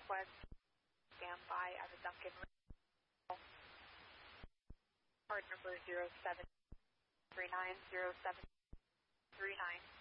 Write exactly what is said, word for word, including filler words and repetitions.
Northwest, stand by at the Duncan. Card number zero seven three nine zero seven three nine.